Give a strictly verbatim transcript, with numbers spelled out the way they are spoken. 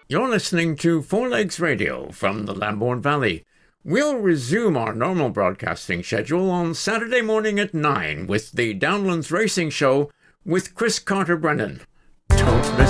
You're listening to Four Legs Radio from the Lambourne Valley. We'll resume our normal broadcasting schedule on Saturday morning at nine with the Downlands Racing Show with Chris Carter-Brennan. Don't miss